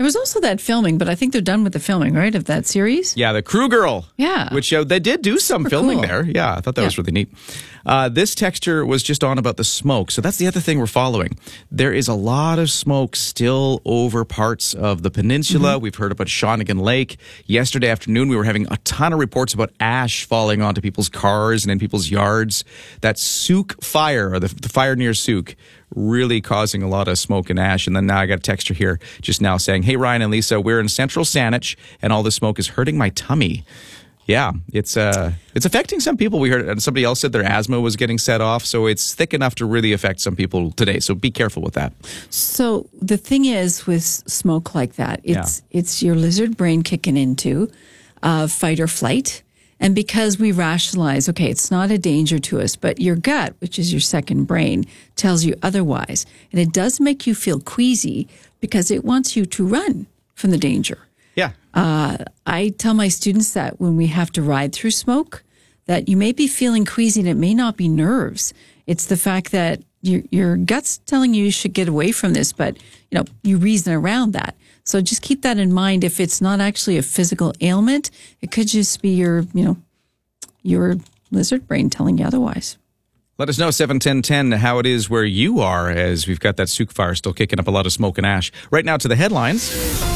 There was also that filming, but I think they're done with the filming, right, of that series? Yeah, the Crew Girl. Yeah. Which they did do some filming there. Yeah, I thought that was really neat. This texter was just on about the smoke. So that's the other thing we're following. There is a lot of smoke still over parts of the peninsula. We've heard about Shawnigan Lake. Yesterday afternoon, we were having a ton of reports about ash falling onto people's cars and in people's yards. That Souk fire, or the fire near Souk, really causing a lot of smoke and ash. And then now I got a texter here just now saying, hey, Ryan and Lisa, we're in central Saanich, and all the smoke is hurting my tummy. Yeah, it's affecting some people. We heard somebody else said their asthma was getting set off, so it's thick enough to really affect some people today. So be careful with that. So the thing is with smoke like that, it's your lizard brain kicking into fight or flight. And because we rationalize, okay, it's not a danger to us, but your gut, which is your second brain, tells you otherwise. And it does make you feel queasy because it wants you to run from the danger. Yeah. I tell my students that when we have to ride through smoke, that you may be feeling queasy and it may not be nerves. It's the fact that your gut's telling you should get away from this, but you reason around that. So just keep that in mind. If it's not actually a physical ailment, it could just be your lizard brain telling you otherwise. Let us know, 71010, how it is where you are, as we've got that Souk fire still kicking up a lot of smoke and ash. Right now to the headlines.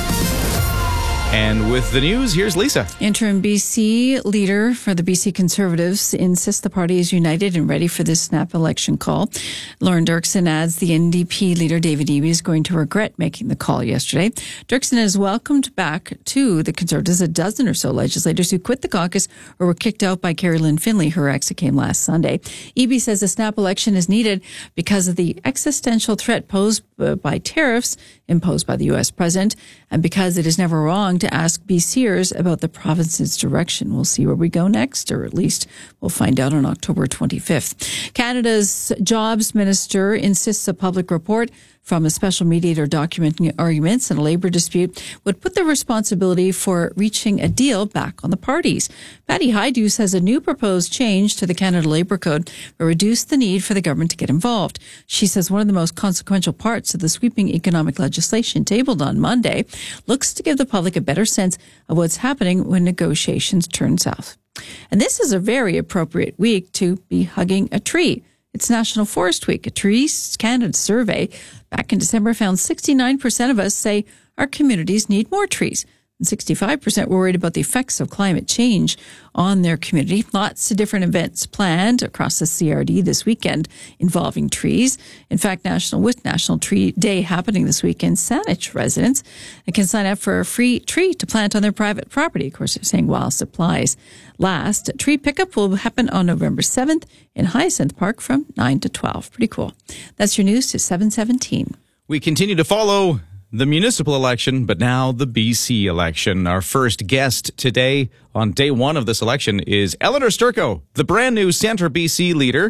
And with the news, here's Lisa. Interim BC leader for the BC Conservatives insists the party is united and ready for this snap election call. Lauren Dirksen adds the NDP leader, David Eby, is going to regret making the call yesterday. Dirksen has welcomed back to the Conservatives a dozen or so legislators who quit the caucus or were kicked out by Carrie Lynn Finley, her ex, who came last Sunday. Eby says a snap election is needed because of the existential threat posed by tariffs imposed by the U.S. president, and because it is never wrong to ask BCers about the province's direction. We'll see where we go next, or at least we'll find out on October 25th. Canada's jobs minister insists a public report from a special mediator documenting arguments in a labour dispute would put the responsibility for reaching a deal back on the parties. Patty Hajdu says a new proposed change to the Canada Labour Code will reduce the need for the government to get involved. She says one of the most consequential parts of the sweeping economic legislation tabled on Monday looks to give the public a better sense of what's happening when negotiations turn south. And this is a very appropriate week to be hugging a tree. It's National Forest Week. A Trees Canada survey back in December found 69% of us say our communities need more trees. And 65% were worried about the effects of climate change on their community. Lots of different events planned across the CRD this weekend involving trees. In fact, with National Tree Day happening this weekend, Saanich residents can sign up for a free tree to plant on their private property. Of course, they're saying while supplies last. Tree pickup will happen on November 7th in Hyacinth Park from 9 to 12. Pretty cool. That's your news to 717. We continue to follow the municipal election, but now the BC election. Our first guest today on day one of this election is Eleanor Sturko, the brand new Centre BC leader.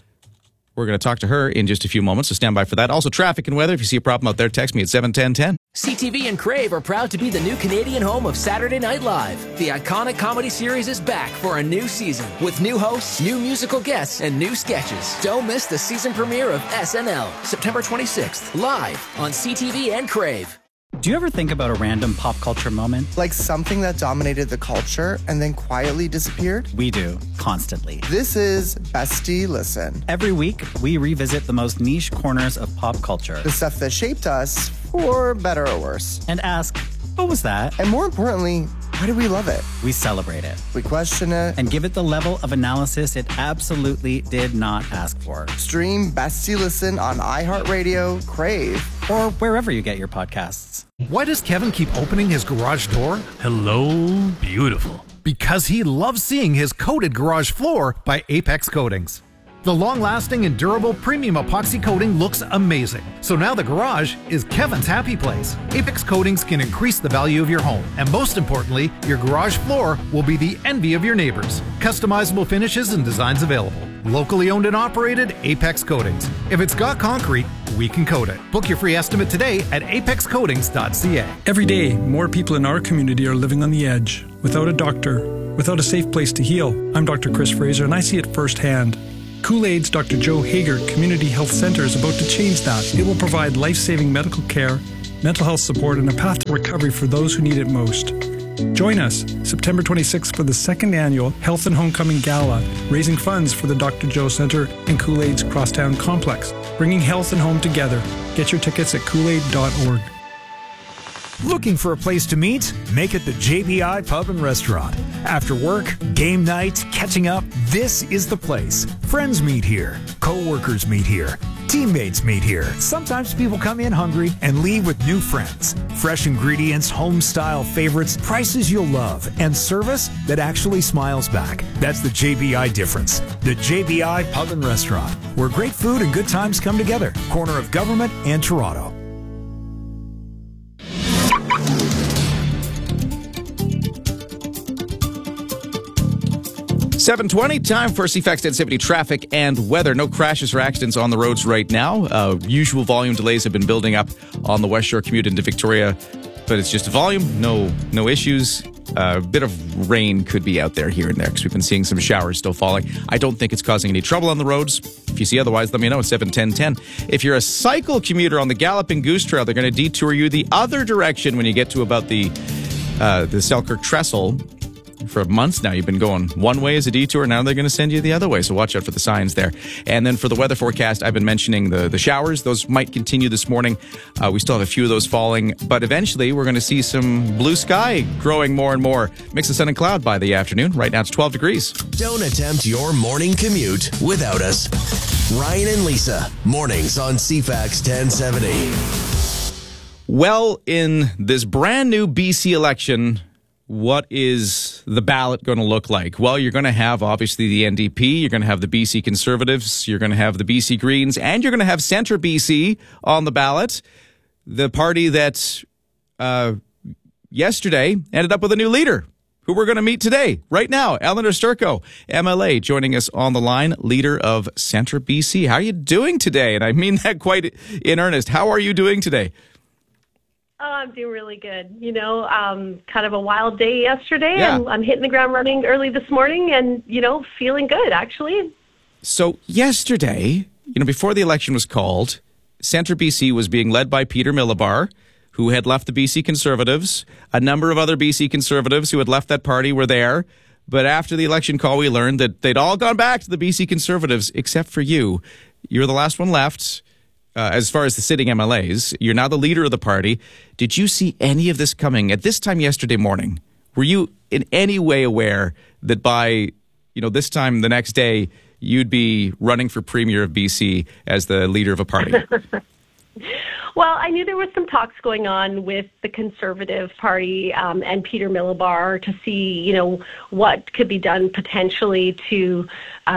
We're going to talk to her in just a few moments, so stand by for that. Also, traffic and weather. If you see a problem out there, text me at 71010. CTV and Crave are proud to be the new Canadian home of Saturday Night Live. The iconic comedy series is back for a new season with new hosts, new musical guests, and new sketches. Don't miss the season premiere of SNL, September 26th, live on CTV and Crave. Do you ever think about a random pop culture moment? Like something that dominated the culture and then quietly disappeared? We do, constantly. This is Bestie Listen. Every week, we revisit the most niche corners of pop culture. The stuff that shaped us, for better or worse. And ask, what was that? And more importantly, why do we love it? We celebrate it. We question it. And give it the level of analysis it absolutely did not ask for. Stream Bestie Listen on iHeartRadio, Crave, or wherever you get your podcasts. Why does Kevin keep opening his garage door? Hello, beautiful. Because he loves seeing his coated garage floor by Apex Coatings. The long-lasting and durable premium epoxy coating looks amazing. So now the garage is Kevin's happy place. Apex Coatings can increase the value of your home. And most importantly, your garage floor will be the envy of your neighbors. Customizable finishes and designs available. Locally owned and operated, Apex Coatings. If it's got concrete, we can coat it. Book your free estimate today at apexcoatings.ca. Every day, more people in our community are living on the edge, without a doctor, without a safe place to heal. I'm Dr. Chris Fraser, and I see it firsthand. Kool-Aid's Dr. Joe Hager Community Health Center is about to change that. It will provide life-saving medical care, mental health support, and a path to recovery for those who need it most. Join us September 26th for the second annual Health and Homecoming Gala, raising funds for the Dr. Joe Center and Kool-Aid's Crosstown Complex, bringing health and home together. Get your tickets at koolaid.org. Looking for a place to meet? Make it the JBI Pub and Restaurant. After work, game night, catching up, this is the place. Friends meet here. Co-workers meet here. Teammates meet here. Sometimes people come in hungry and leave with new friends. Fresh ingredients, home-style favorites, prices you'll love, and service that actually smiles back. That's the JBI difference. The JBI Pub and Restaurant, where great food and good times come together. Corner of Government and Toronto. 7:20, time for CFAX 1070 traffic and weather. No crashes or accidents on the roads right now. Usual volume delays have been building up on the West Shore commute into Victoria, but it's just a volume, no issues. A bit of rain could be out there here and there because we've been seeing some showers still falling. I don't think it's causing any trouble on the roads. If you see otherwise, let me know at 7:10:10. If you're a cycle commuter on the Galloping Goose Trail, they're going to detour you the other direction when you get to about the Selkirk Trestle. For months now, you've been going one way as a detour. Now they're going to send you the other way. So watch out for the signs there. And then for the weather forecast, I've been mentioning the showers. Those might continue this morning. We still have a few of those falling. But eventually, we're going to see some blue sky growing more and more. Mix of sun and cloud by the afternoon. Right now, it's 12 degrees. Don't attempt your morning commute without us. Ryan and Lisa, mornings on CFAX 1070. Well, in this brand new BC election, what is the ballot going to look like? Well, you're going to have, obviously, the NDP. You're going to have the BC Conservatives. You're going to have the BC Greens. And you're going to have Centre BC on the ballot. The party that yesterday ended up with a new leader, who we're going to meet today, right now. Eleanor Sturko, MLA, joining us on the line, leader of Centre BC. How are you doing today? And I mean that quite in earnest. How are you doing today? Oh, I'm doing really good. Kind of a wild day yesterday. Yeah. I'm hitting the ground running early this morning and, feeling good, actually. So yesterday, before the election was called, Centre BC was being led by Peter Millibar, who had left the BC Conservatives. A number of other BC Conservatives who had left that party were there. But after the election call, we learned that they'd all gone back to the BC Conservatives, except for you. You're the last one left. As far as the sitting MLAs, you're now the leader of the party. Did you see any of this coming at this time yesterday morning? Were you in any way aware that by, this time the next day, you'd be running for Premier of BC as the leader of a party? Well, I knew there was some talks going on with the Conservative Party and Peter Millibar to see, what could be done potentially to,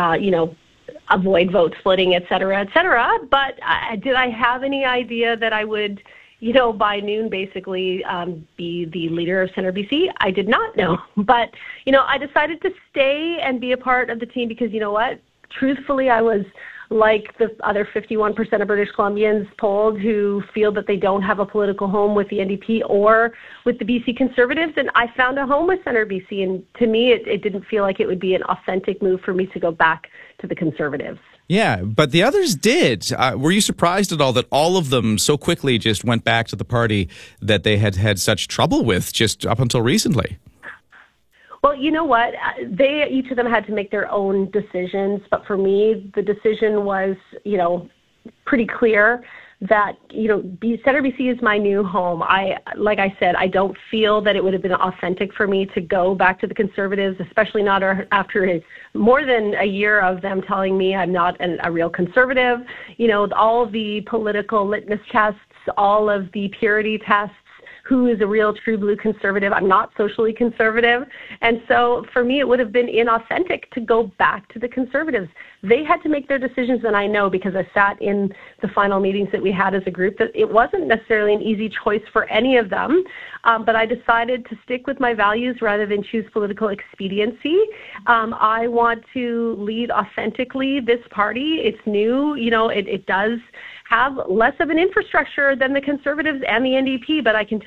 avoid vote splitting, et cetera, et cetera. But did I have any idea that I would, by noon basically be the leader of Centre BC? I did not know. But, I decided to stay and be a part of the team because, you know what? Truthfully, I was like the other 51% of British Columbians polled who feel that they don't have a political home with the NDP or with the BC Conservatives. And I found a home with Centre BC. And to me, it didn't feel like it would be an authentic move for me to go back to the Conservatives. Yeah, but the others did. Were you surprised at all that all of them so quickly just went back to the party that they had had such trouble with just up until recently? Well, you know what? Each of them had to make their own decisions. But for me, the decision was, pretty clear that, Centre BC is my new home. Like I said, I don't feel that it would have been authentic for me to go back to the Conservatives, especially not after more than a year of them telling me I'm not a real Conservative. All of the political litmus tests, all of the purity tests, who is a real true blue Conservative. I'm not socially conservative. And so for me, it would have been inauthentic to go back to the Conservatives. They had to make their decisions, and I know because I sat in the final meetings that we had as a group that it wasn't necessarily an easy choice for any of them. But I decided to stick with my values rather than choose political expediency. I want to lead authentically this party. It's new. It does have less of an infrastructure than the Conservatives and the NDP, but I can tell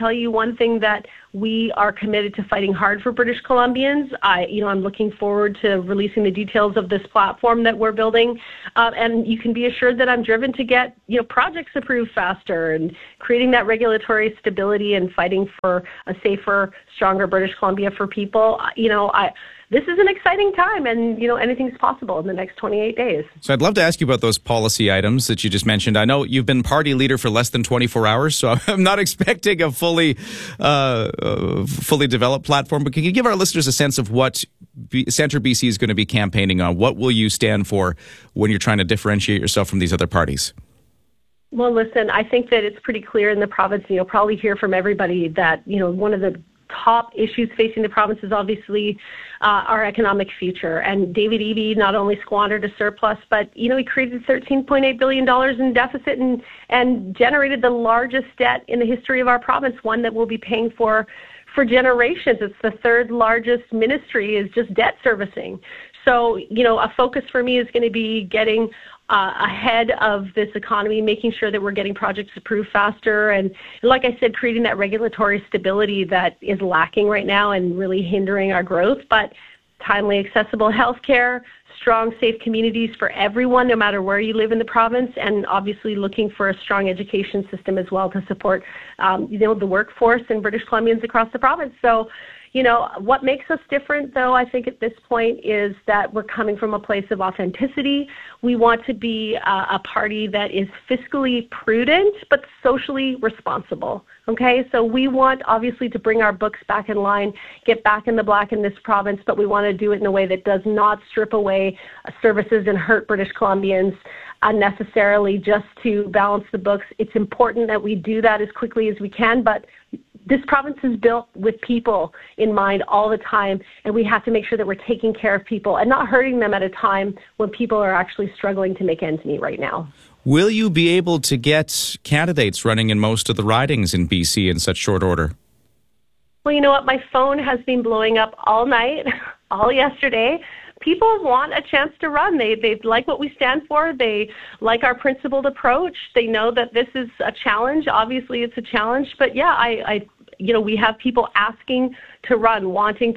tell you one thing that we are committed to fighting hard for British Columbians. I'm looking forward to releasing the details of this platform that we're building. And you can be assured that I'm driven to get, projects approved faster and creating that regulatory stability and fighting for a safer, stronger British Columbia for people. This is an exciting time, and, anything's possible in the next 28 days. So I'd love to ask you about those policy items that you just mentioned. I know you've been party leader for less than 24 hours, so I'm not expecting a fully developed platform, but can you give our listeners a sense of what Centre BC is going to be campaigning on? What will you stand for when you're trying to differentiate yourself from these other parties? Well, listen, I think that it's pretty clear in the province, you'll probably hear from everybody that, one of the top issues facing the province is obviously our economic future. And David Eby not only squandered a surplus, but, he created $13.8 billion in deficit and generated the largest debt in the history of our province, one that we'll be paying for generations. It's the third largest ministry is just debt servicing. So, a focus for me is going to be getting ahead of this economy, making sure that we're getting projects approved faster. And like I said, creating that regulatory stability that is lacking right now and really hindering our growth. But timely, accessible healthcare, strong, safe communities for everyone, no matter where you live in the province, and obviously looking for a strong education system as well to support, the workforce and British Columbians across the province. So, what makes us different, though, I think at this point is that we're coming from a place of authenticity. We want to be a party that is fiscally prudent but socially responsible. Okay, so we want, obviously, to bring our books back in line, get back in the black in this province, but we want to do it in a way that does not strip away services and hurt British Columbians unnecessarily just to balance the books. It's important that we do that as quickly as we can, but this province is built with people in mind all the time, and we have to make sure that we're taking care of people and not hurting them at a time when people are actually struggling to make ends meet right now. Will you be able to get candidates running in most of the ridings in BC in such short order? Well, you know what? My phone has been blowing up all night, all yesterday. People want a chance to run. They like what we stand for. They like our principled approach. They know that this is a challenge. Obviously, it's a challenge. But yeah, we have people asking to run, wanting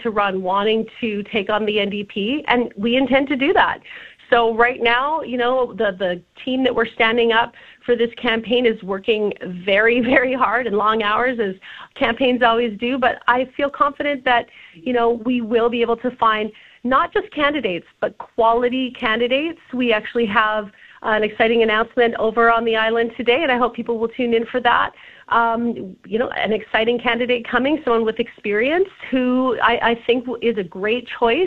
to take on the NDP, and we intend to do that. So right now, the team that we're standing up for this campaign is working very, very hard and long hours, as campaigns always do. But I feel confident that, we will be able to find not just candidates, but quality candidates. We actually have an exciting announcement over on the island today, and I hope people will tune in for that. An exciting candidate coming, someone with experience who I think is a great choice.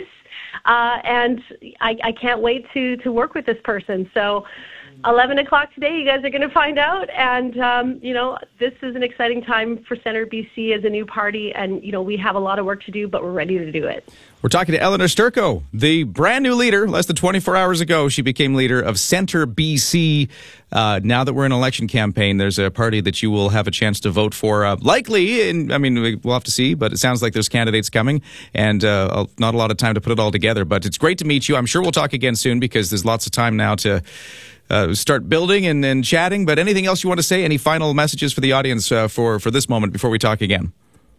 And I can't wait to work with this person. So 11 o'clock today, you guys are going to find out. And, this is an exciting time for Centre BC as a new party. And, we have a lot of work to do, but we're ready to do it. We're talking to Eleanor Sturko, the brand new leader. Less than 24 hours ago, she became leader of Centre BC. Now that we're in an election campaign, there's a party that you will have a chance to vote for. Likely, and we'll have to see, but it sounds like there's candidates coming and not a lot of time to put it all together. But it's great to meet you. I'm sure we'll talk again soon because there's lots of time now to start building and chatting. But anything else you want to say? Any final messages for the audience for this moment before we talk again?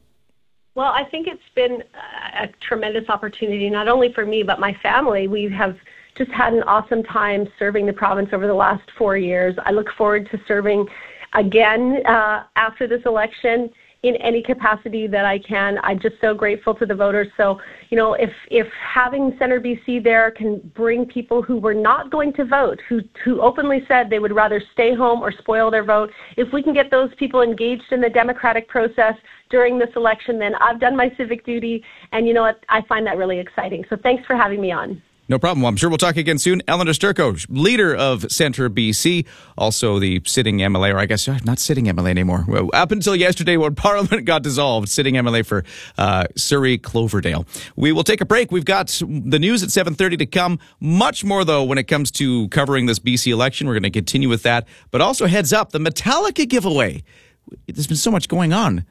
Well, I think it's been a tremendous opportunity, not only for me, but my family. We have just had an awesome time serving the province over the last 4 years. I look forward to serving again after this election in any capacity that I can. I'm just so grateful to the voters. So, if having Centre BC there can bring people who were not going to vote, who openly said they would rather stay home or spoil their vote, if we can get those people engaged in the democratic process during this election, then I've done my civic duty. And you know what? I find that really exciting. So thanks for having me on. No problem. Well, I'm sure we'll talk again soon. Eleanor Sturko, leader of Centre BC, also the sitting MLA, or I guess not sitting MLA anymore. Well, up until yesterday when Parliament got dissolved, sitting MLA for Surrey Cloverdale. We will take a break. We've got the news at 7:30 to come. Much more, though, when it comes to covering this BC election. We're going to continue with that. But also, heads up, the Metallica giveaway. There's been so much going on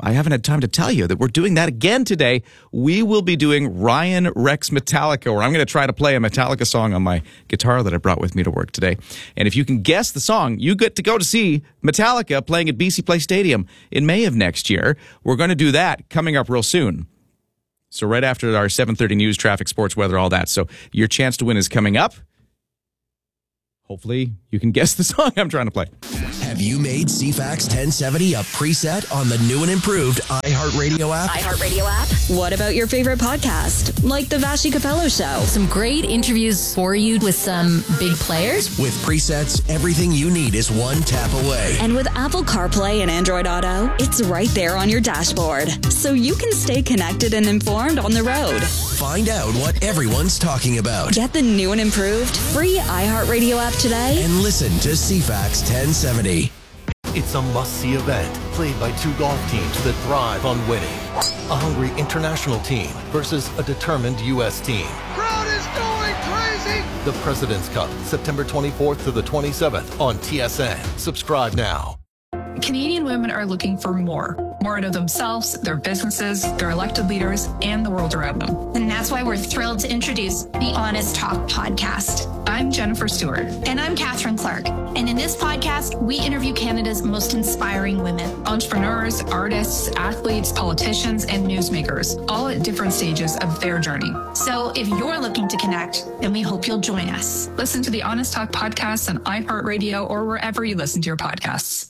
I haven't had time to tell you that we're doing that again today. We will be doing Ryan Rex Metallica, where I'm going to try to play a Metallica song on my guitar that I brought with me to work today. And if you can guess the song, you get to go to see Metallica playing at BC Place Stadium in May of next year. We're going to do that coming up real soon. So right after our 7:30 news, traffic, sports, weather, all that. So your chance to win is coming up. Hopefully you can guess the song I'm trying to play. Have you made CFAX 1070 a preset on the new and improved iHeartRadio app? iHeartRadio app? What about your favorite podcast, like The Vashi Capello Show? Some great interviews for you with some big players. With presets, everything you need is one tap away. And with Apple CarPlay and Android Auto, it's right there on your dashboard, so you can stay connected and informed on the road. Find out what everyone's talking about. Get the new and improved free iHeartRadio app today. And listen to CFAX 1070. It's a must-see event played by two golf teams that thrive on winning. A hungry international team versus a determined U.S. team. Crowd is going crazy! The President's Cup, September 24th to the 27th on TSN. Subscribe now. Canadian women are looking for more out of themselves, their businesses, their elected leaders, and the world around them. And that's why we're thrilled to introduce the Honest Talk podcast. I'm Jennifer Stewart. And I'm Catherine Clark. And in this podcast, we interview Canada's most inspiring women. Entrepreneurs, artists, athletes, politicians, and newsmakers, all at different stages of their journey. So if you're looking to connect, then we hope you'll join us. Listen to the Honest Talk podcast on iHeartRadio or wherever you listen to your podcasts.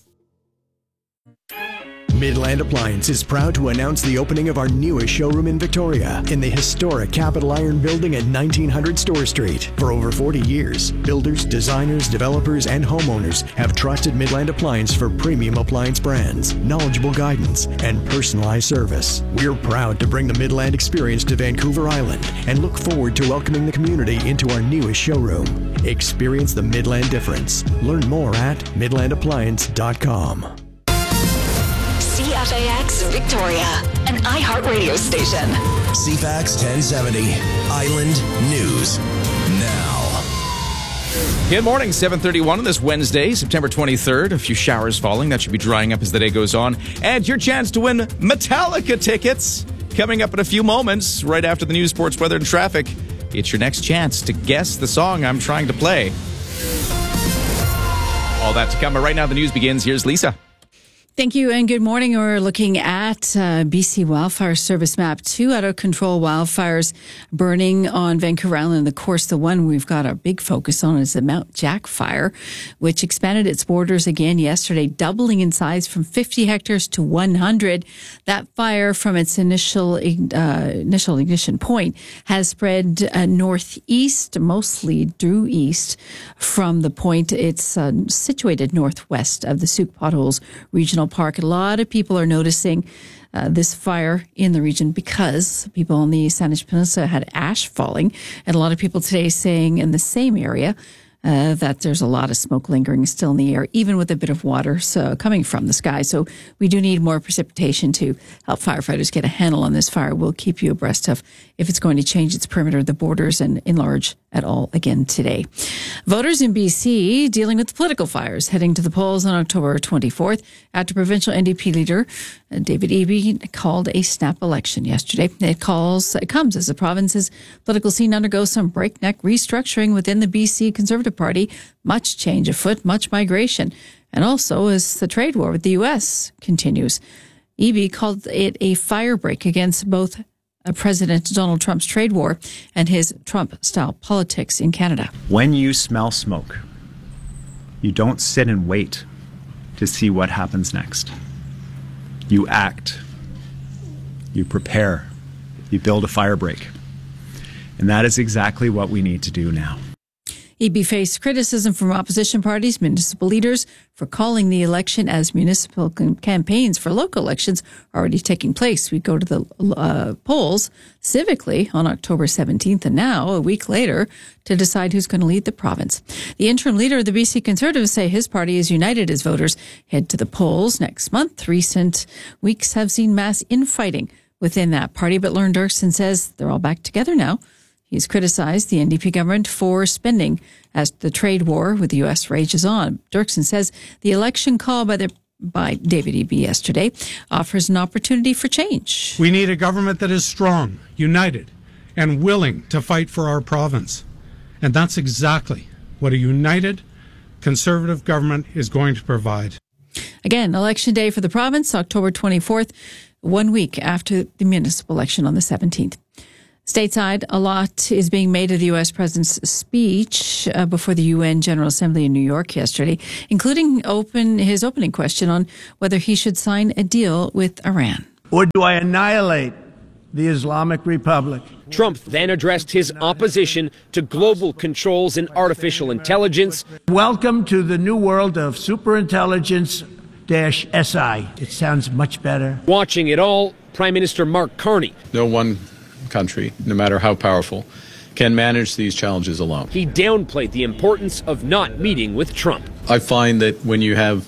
Midland Appliance is proud to announce the opening of our newest showroom in Victoria in the historic Capital Iron Building at 1900 Store Street. For over 40 years, builders, designers, developers, and homeowners have trusted Midland Appliance for premium appliance brands, knowledgeable guidance, and personalized service. We're proud to bring the Midland experience to Vancouver Island and look forward to welcoming the community into our newest showroom. Experience the Midland difference. Learn more at midlandappliance.com. CFAX Victoria, an iHeartRadio station. CFAX 1070, Island News Now. Good morning, 7:31 on this Wednesday, September 23rd. A few showers falling. That should be drying up as the day goes on. And your chance to win Metallica tickets coming up in a few moments, right after the news, sports, weather, and traffic. It's your next chance to guess the song I'm trying to play. All that to come. But right now, the news begins. Here's Lisa. Thank you and good morning. We're looking at BC Wildfire Service Map. 2 out-of-control wildfires burning on Vancouver Island. Of course, the one we've got a big focus on is the Mount Jack fire, which expanded its borders again yesterday, doubling in size from 50 hectares to 100. That fire, from its initial ignition point, has spread northeast, mostly due east from the point. It's situated northwest of the Souk Potholes Regional Park. A lot of people are noticing this fire in the region because people on the Saanich Peninsula had ash falling, and a lot of people today saying in the same area that there's a lot of smoke lingering still in the air, even with a bit of water coming from the sky. So we do need more precipitation to help firefighters get a handle on this fire. We'll keep you abreast of if it's going to change its perimeter, the borders, and enlarge at all again today. Voters in BC dealing with political fires, heading to the polls on October 24th after provincial NDP leader David Eby called a snap election yesterday. It comes as the province's political scene undergoes some breakneck restructuring within the BC Conservative Party, much change afoot, much migration, and also as the trade war with the U.S. continues. Eby called it a firebreak against both President Donald Trump's trade war and his Trump-style politics in Canada. When you smell smoke, you don't sit and wait to see what happens next. You act, you prepare, you build a firebreak. And that is exactly what we need to do now. Eby faced criticism from opposition parties, municipal leaders, for calling the election as municipal campaigns for local elections are already taking place. We go to the polls civically on October 17th and now, a week later, to decide who's going to lead the province. The interim leader of the BC Conservatives say his party is united as voters head to the polls next month. Recent weeks have seen mass infighting within that party, but Lorne Dirksen says they're all back together now. He's criticized the NDP government for spending as the trade war with the U.S. rages on. Dirksen says the election call by the by David Eby yesterday, offers an opportunity for change. We need a government that is strong, united, and willing to fight for our province. And that's exactly what a united Conservative government is going to provide. Again, Election Day for the province, October 24th, 1 week after the municipal election on the 17th. Stateside, a lot is being made of the U.S. President's speech before the UN General Assembly in New York yesterday, including his opening question on whether he should sign a deal with Iran. Or do I annihilate the Islamic Republic? Trump then addressed his opposition to global controls in artificial intelligence. Welcome to the new world of superintelligence-SI. It sounds much better. Watching it all, Prime Minister Mark Carney. No one country, no matter how powerful, can manage these challenges alone. He downplayed the importance of not meeting with Trump. I find that when you have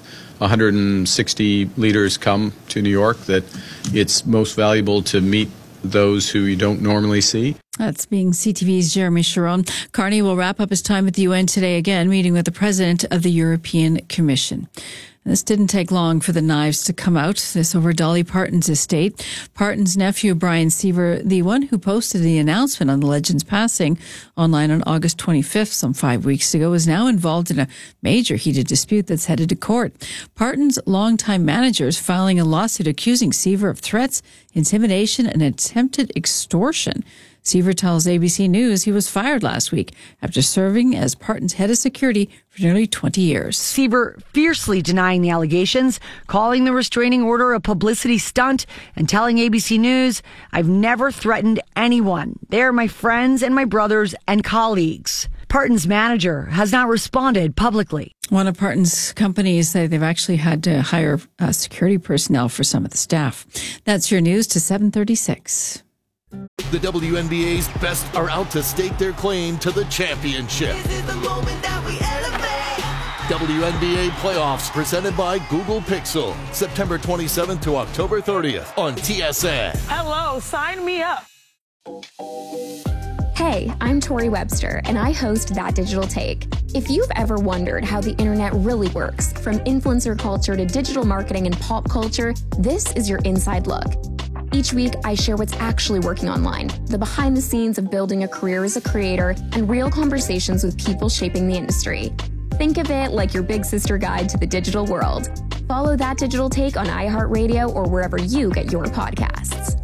160 leaders come to New York, that it's most valuable to meet those who you don't normally see. That's being CTV's Jeremy Sharon. Carney will wrap up his time at the UN today again, meeting with the president of the European Commission. This didn't take long for the knives to come out. This over Dolly Parton's estate. Parton's nephew, Brian Seaver, the one who posted the announcement on the legend's passing online on August 25th, some 5 weeks ago, is now involved in a major heated dispute that's headed to court. Parton's longtime manager is filing a lawsuit accusing Seaver of threats, intimidation, and attempted extortion. Seaver tells ABC News he was fired last week after serving as Parton's head of security for nearly 20 years. Seaver fiercely denying the allegations, calling the restraining order a publicity stunt, and telling ABC News, "I've never threatened anyone. They are my friends and my brothers and colleagues." Parton's manager has not responded publicly. One of Parton's companies say they've actually had to hire security personnel for some of the staff. That's your news to 7:36. The WNBA's best are out to stake their claim to the championship. This is the moment that we elevate. WNBA playoffs presented by Google Pixel. September 27th to October 30th on TSN. Hello, sign me up. Hey, I'm Tori Webster, and I host That Digital Take. If you've ever wondered how the internet really works, from influencer culture to digital marketing and pop culture, this is your inside look. Each week, I share what's actually working online, the behind the scenes of building a career as a creator, and real conversations with people shaping the industry. Think of it like your big sister guide to the digital world. Follow That Digital Take on iHeartRadio or wherever you get your podcasts.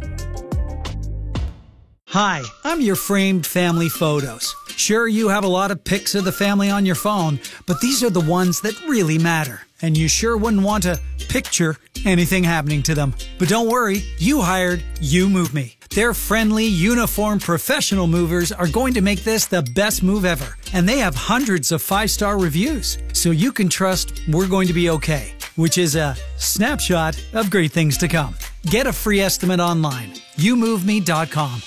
Hi, I'm your framed family photos. Sure, you have a lot of pics of the family on your phone, but these are the ones that really matter. And you sure wouldn't want to picture anything happening to them. But don't worry, you hired YouMove.me. Their friendly, uniform, professional movers are going to make this the best move ever. And they have hundreds of 5-star reviews, so you can trust we're going to be okay, which is a snapshot of great things to come. Get a free estimate online. YouMove.me.com.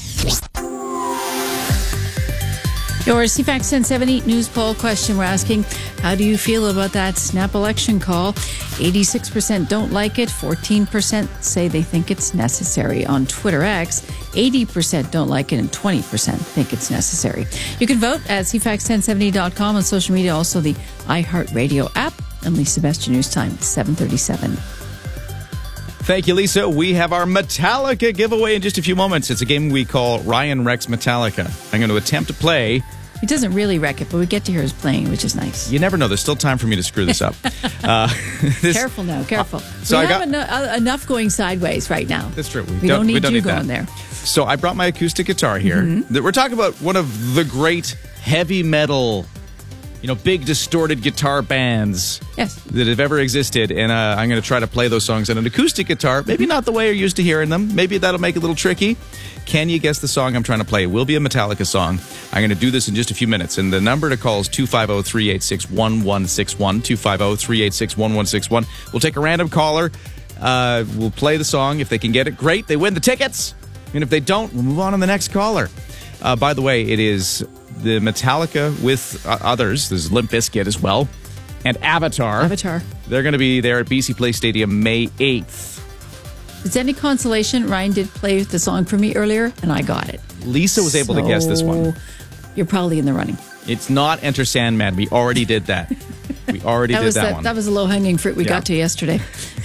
Your CFAX 1070 news poll question we're asking, how do you feel about that snap election call? 86% don't like it, 14% say they think it's necessary. On Twitter X, 80% don't like it and 20% think it's necessary. You can vote at CFAX1070.com on social media, also the iHeartRadio app. And Lisa Best, your news time, 7:37. Thank you, Lisa. We have our Metallica giveaway in just a few moments. It's a game we call Ryan Wrecks Metallica. I'm going to attempt to play. He doesn't really wreck it, but we get to hear his playing, which is nice. You never know. There's still time for me to screw this up. Careful now, careful. So we have enough going sideways right now. That's true. We don't need you that. going there. So I brought my acoustic guitar here. Mm-hmm. We're talking about one of the great heavy metal, big distorted guitar bands that have ever existed. And I'm going to try to play those songs on an acoustic guitar. Maybe not the way you're used to hearing them. Maybe that'll make it a little tricky. Can you guess the song I'm trying to play? It will be a Metallica song. I'm going to do this in just a few minutes. And the number to call is 250-386-1161. 250-386-1161. We'll take a random caller. We'll play the song. If they can get it, great. They win the tickets. And if they don't, we'll move on to the next caller. By the way, it is the Metallica with others. There's Limp Bizkit as well. And Avatar. They're going to be there at BC Place Stadium May 8th. Is any consolation? Ryan did play the song for me earlier, and I got it. Lisa was able to guess this one. You're probably in the running. It's not Enter Sandman. We already did that. We already did that one. That was a low-hanging fruit we got to yesterday.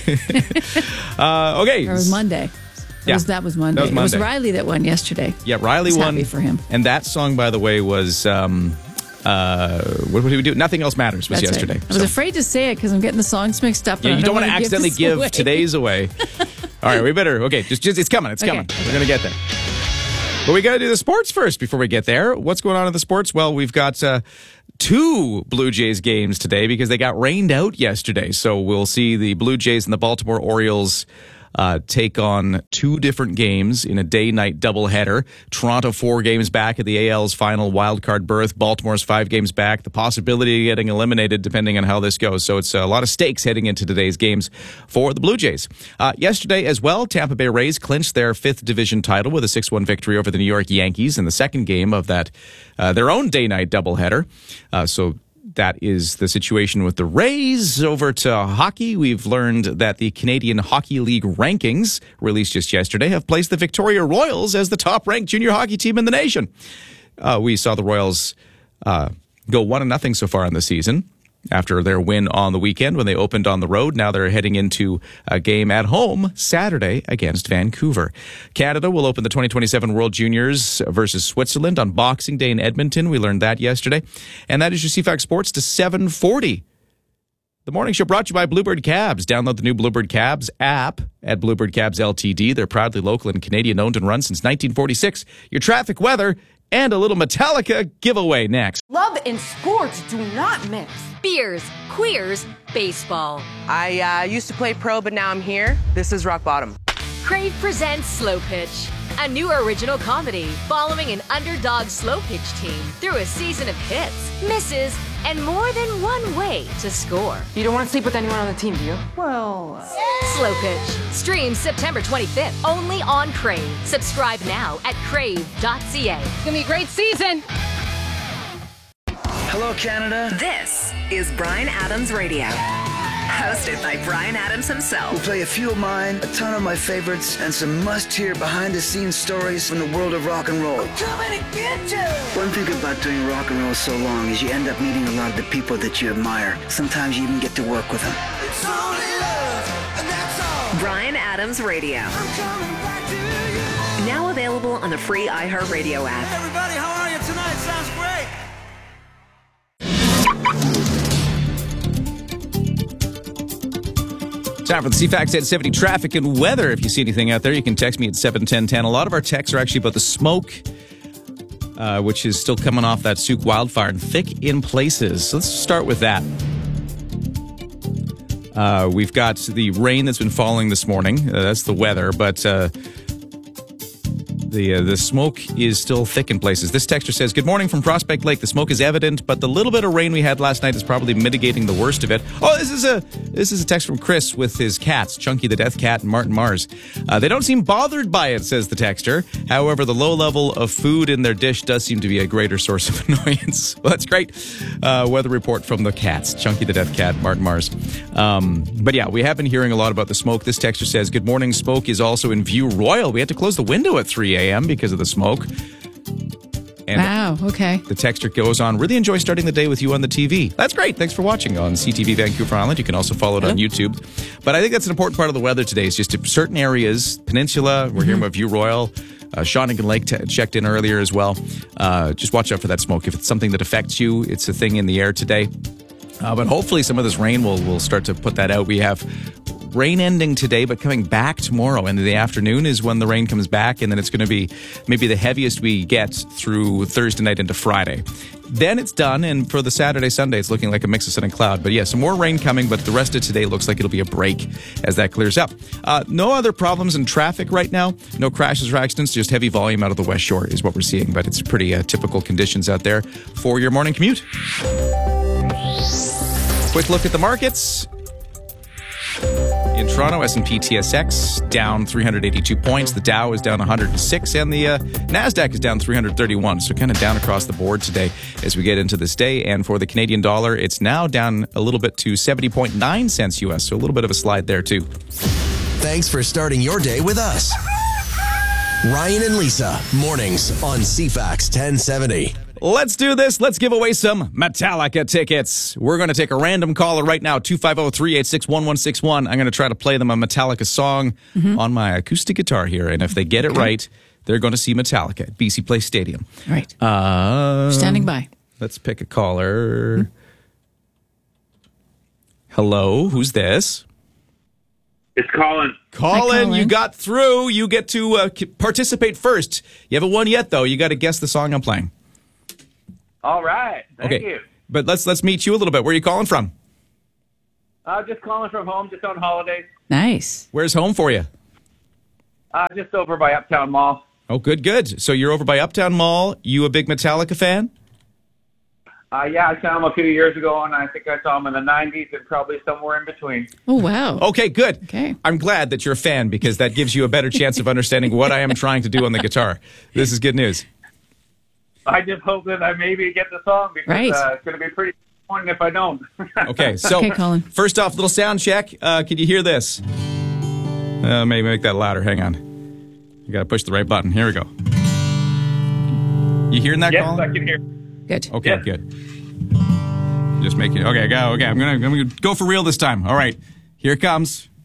Okay. Or it was Monday. That was Monday. It was Riley that won yesterday. Yeah, Riley won. Happy for him. And that song, by the way, was... what did we do? Nothing Else Matters was yesterday. Right. I was afraid to say it because I'm getting the songs mixed up. Yeah, you don't want to accidentally give today's away. All right, we better. Okay, just it's coming. It's coming. We're gonna get there. But we got to do the sports first before we get there. What's going on in the sports? Well, we've got 2 Blue Jays games today because they got rained out yesterday. So we'll see the Blue Jays and the Baltimore Orioles take on 2 different games in a day-night doubleheader. Toronto 4 games back at the AL's final wildcard berth. Baltimore's 5 games back. The possibility of getting eliminated depending on how this goes. So it's a lot of stakes heading into today's games for the Blue Jays. Yesterday as well, Tampa Bay Rays clinched their 5th division title with a 6-1 victory over the New York Yankees in the second game of that their own day-night doubleheader. So that is the situation with the Rays. Over to hockey, we've learned that the Canadian Hockey League rankings, released just yesterday, have placed the Victoria Royals as the top-ranked junior hockey team in the nation. We saw the Royals go 1-0 so far in the season after their win on the weekend when they opened on the road. Now they're heading into a game at home Saturday against Vancouver. Canada will open the 2027 World Juniors versus Switzerland on Boxing Day in Edmonton. We learned that yesterday. And that is your CFAX Sports to 7:40. The morning show brought to you by Bluebird Cabs. Download the new Bluebird Cabs app at Bluebird Cabs Ltd. They're proudly local and Canadian owned and run since 1946. Your traffic, weather, and a little Metallica giveaway next. Love and sports do not mix. Beers, queers, baseball. I used to play pro, but now I'm here. This is rock bottom. Crave presents Slow Pitch, a new original comedy following an underdog slow pitch team through a season of hits, misses, and more than one way to score. You don't want to sleep with anyone on the team, do you? Well... Slow Pitch. Streams September 25th, only on Crave. Subscribe now at crave.ca. It's gonna be a great season! Hello, Canada. This is Bryan Adams Radio. Hosted by Bryan Adams himself. We'll play a few of mine, a ton of my favorites, and some must-hear behind-the-scenes stories from the world of rock and roll. I'm coming to get you! One thing about doing rock and roll so long is you end up meeting a lot of the people that you admire. Sometimes you even get to work with them. It's only love, and that's all. Bryan Adams Radio. I'm coming back to you. Now available on the free iHeartRadio app. Hey everybody, how are you tonight? Sounds great. Time for the CFAX 870 traffic and weather. If you see anything out there, you can text me at 71010. A lot of our texts are actually about the smoke, which is still coming off that Souk wildfire and thick in places. So let's start with that. We've got the rain that's been falling this morning. That's the weather, but the smoke is still thick in places. This texter says, good morning from Prospect Lake. The smoke is evident, but the little bit of rain we had last night is probably mitigating the worst of it. Oh, this is a text from Chris with his cats, Chunky the Death Cat and Martin Mars. They don't seem bothered by it, says the texter. However, the low level of food in their dish does seem to be a greater source of annoyance. Well, that's great. Weather report from the cats, Chunky the Death Cat, Martin Mars. But yeah, we have been hearing a lot about the smoke. This texter says, good morning, smoke is also in View Royal. We had to close the window at 3 a.m. because of the smoke. And wow, okay. The texter goes on, really enjoy starting the day with you on the TV. That's great. Thanks for watching on CTV Vancouver Island. You can also follow it on YouTube. But I think that's an important part of the weather today is just certain areas, Peninsula, we're hearing about View Royal, Shawnigan Lake checked in earlier as well. Just watch out for that smoke. If it's something that affects you, it's a thing in the air today. But hopefully some of this rain will start to put that out. We have rain ending today, but coming back tomorrow. And in the afternoon is when the rain comes back, and then it's going to be maybe the heaviest we get through Thursday night into Friday. Then it's done, and for the Saturday, Sunday, it's looking like a mix of sun and cloud. But yeah, some more rain coming, but the rest of today looks like it'll be a break as that clears up. No other problems in traffic right now. No crashes or accidents, just heavy volume out of the West Shore is what we're seeing. But it's pretty typical conditions out there for your morning commute. Quick look at the markets. In Toronto, S&P TSX down 382 points. The Dow is down 106, and the NASDAQ is down 331. So kind of down across the board today as we get into this day. And for the Canadian dollar, it's now down a little bit to 70.9 cents US. So a little bit of a slide there, too. Thanks for starting your day with us. Ryan and Lisa, mornings on CFAX 1070. Let's do this. Let's give away some Metallica tickets. We're going to take a random caller right now, 250-386-1161. I'm going to try to play them a Metallica song on my acoustic guitar here. And if they get it right, they're going to see Metallica at BC Place Stadium. All right. Standing by. Let's pick a caller. Hello, who's this? It's Colin. Colin, you got through. You get to participate first. You haven't won yet, though. You got to guess the song I'm playing. All right. Thank you. But let's meet you a little bit. Where are you calling from? Just calling from home, just on holidays. Nice. Where's home for you? Just over by Uptown Mall. Oh, good. So you're over by Uptown Mall. You a big Metallica fan? Yeah, I saw him a few years ago, and I think I saw him in the 90s and probably somewhere in between. Oh, wow. Okay, good. Okay. I'm glad that you're a fan because that gives you a better chance of understanding what I am trying to do on the guitar. This is good news. I just hope that I maybe get the song because it's going to be pretty disappointing if I don't. Okay, so Colin. First off, little sound check. Can you hear this? Maybe make that louder. Hang on. You got to push the right button. Here we go. You hearing that, Yes, Colin? I can hear. Good. Okay, Yes. good. Just make it. Okay, go. Okay, I'm gonna go for real this time. All right, here it comes.